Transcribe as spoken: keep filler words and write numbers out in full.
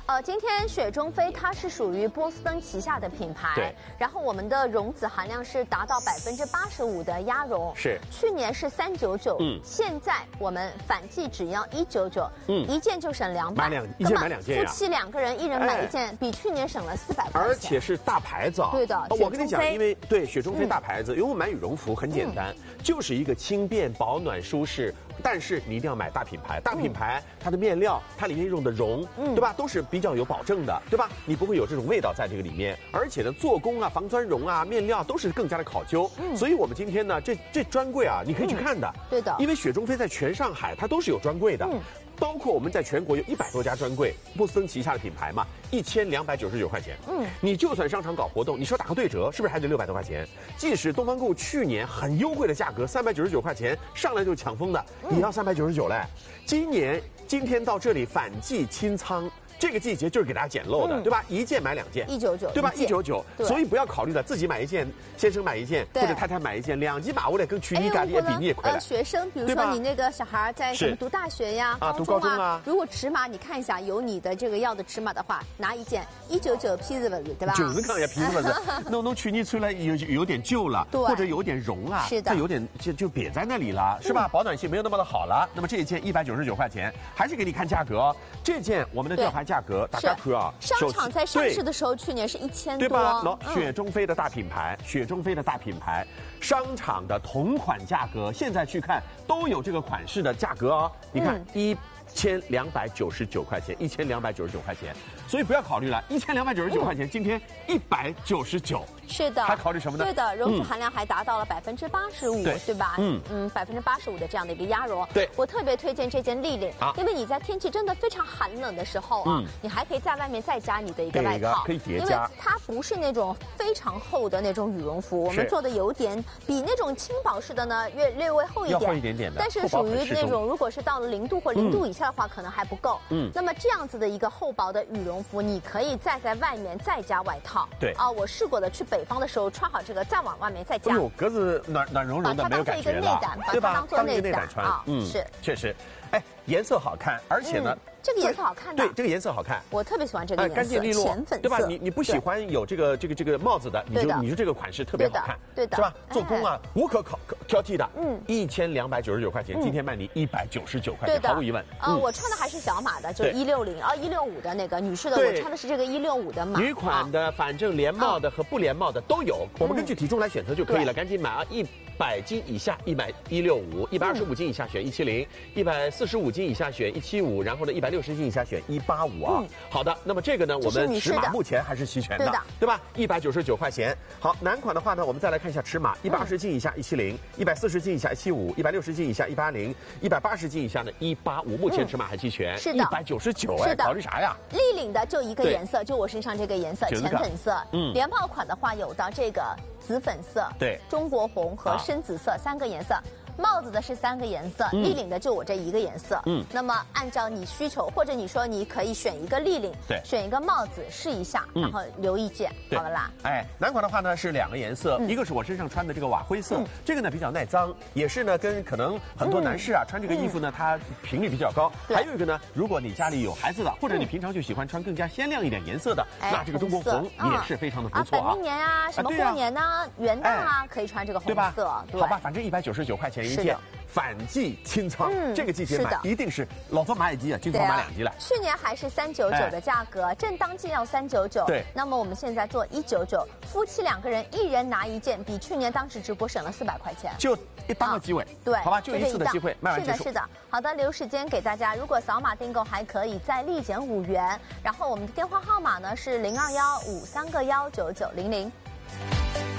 呃，今天雪中飞它是属于波司登旗下的品牌， 对。 然后我们的绒子含量是达到百分之八十五的鸭绒， 是。 去年是三九九， 嗯， 现在我们反季只要一九九，嗯，一件就省两百， 买两一件买两件呀。 夫妻两个人一人买一件，哎、比去年省了四百块钱。 而且是大牌子啊。 对的， 我跟你讲，因为对雪中飞大牌子，因为我买羽绒服很简单，嗯、就是一个轻便、保暖、舒适。但是你一定要买大品牌，大品牌、嗯、它的面料，它里面用的绒，嗯、对吧，都是比较有保证的，对吧？你不会有这种味道在这个里面，而且呢，做工啊、防钻绒啊、面料都是更加的考究。嗯、所以我们今天呢，这这专柜啊，你可以去看的。 嗯、对的， 因为雪中飞在全上海它都是有专柜的。嗯，包括我们在全国有一百多家专柜，波司登旗下的品牌嘛，一千两百九十九块钱。嗯，你就算商场搞活动，你说打个对折，是不是还得六百多块钱？即使东方购物去年很优惠的价格，三百九十九块钱上来就抢疯的，也要三百九十九嘞。今年今天到这里反季清仓。这个季节就是给大家捡漏的，嗯、对吧？一件买两件， 一九九， 对吧？一九九，所以不要考虑了，自己买一件，先生买一件，或者太太买一件，两级把握的跟去你咖喱比你也快了。 学生，比如说你那个小孩在什么读大学呀、 啊，读高中啊， 如果尺码你看一下有你的这个要的尺码的话，拿一件一九九皮子子，对吧？ 就是看一下皮子子，弄弄去你出来有有点旧了，或者有点绒啊， 是的， 它有点就就瘪在那里了，是吧？保暖性没有那么的好了。那么这一件一百九十九块钱，还是给你看价格哦。这件我们的吊牌价格大概。 商场在上市的时候，去年是一千多， 对吧？喏，雪中飞的大品牌，雪中飞的大品牌，商场的同款价格，现在去看都有这个款式的价格哦。你看一千两百九十九块钱，一千两百九十九块钱，所以不要考虑了，一千两百九十九块钱，今天一百九十九。 是的， 还考虑什么呢？ 对的，绒子含量还达到了百分之八十五，对吧？嗯嗯，百分之八十五的这样的一个鸭绒。 对， 我特别推荐这件立领，因为你在天气真的非常寒冷的时候啊，你还可以在外面再加你的一个外套， 可以叠加。 因为它不是那种非常厚的那种羽绒服，我们做的有点比那种轻薄式的呢略略微厚一点， 要厚一点点的， 但是属于那种如果是到了零度或零度以下的话，可能还不够。嗯，那么这样子的一个厚薄的羽绒服，你可以再在外面再加外套。 对啊， 我试过的，去北方的时候穿好这个，再往外面再加。 哎呦，格子暖暖融融的，没有感觉了， 对吧？当做内胆穿啊，嗯，是， 确实，哎，颜色好看，而且呢。 这个颜色好看的， 对，这个颜色好看， 我特别喜欢这个颜色， 干净利落， 浅粉色， 对吧？你你不喜欢有这个这个这个帽子的，你就你说这个款式特别好看， 对的， 是吧？做工啊无可考挑剔的，嗯，一千两百九十九块钱，今天卖你一百九十九块钱，毫无疑问。 啊，我穿的还是小码的，就一六零啊一六五的那个女士的，我穿的是这个一六五的码。 女款的，反正连帽的和不连帽的都有，我们根据体重来选择就可以了，赶紧买啊！一百斤以下一百一六五，一百二十五斤以下选一七零，一百四十五斤以下选一七五，然后呢一百六十斤以下选一八五啊。好的，那么这个呢，我们尺码目前还是齐全的，对吧？一百九十九块钱。好，男款的话呢，我们再来看一下尺码，一百二十斤以下一七零，一百四十斤以下一七五，一百六十斤以下一八零，一百八十斤以下呢一八五，目前尺码还齐全。 是的， 一百九十九哎，考虑啥呀？ 立领的就一个颜色，就我身上这个颜色，浅粉色。嗯，连帽款的话有到这个紫粉色、 对， 中国红和深紫色三个颜色。帽子的是三个颜色，立领的就我这一个颜色。嗯，那么按照你需求，或者你说你可以选一个立领， 对， 选一个帽子试一下，然后留意见，好了啦。 哎，男款的话呢是两个颜色，一个是我身上穿的这个瓦灰色，这个呢比较耐脏，也是呢跟可能很多男士啊穿这个衣服呢，它频率比较高。还有一个呢，如果你家里有孩子的，或者你平常就喜欢穿更加鲜亮一点颜色的，那这个中国红也是非常的不错啊。 本命年啊，什么过年啊、元旦啊，可以穿这个红色， 好吧，反正一百九十九块钱一件。反季清仓，嗯、这个季节买一定是老早买一季啊，今早买两季了。 去年还是三九九的价格，哎、正当季要三九九。 对， 那么我们现在做一九九，夫妻两个人一人拿一件，比去年当时直播省了四百块钱。 就一当个机会，啊、 对， 好吧，就一次的机会，卖完结束。 是的，是的。好的，留时间给大家，如果扫码订购还可以再立减五元，然后我们的电话号码呢是零二幺五三个幺九九零零。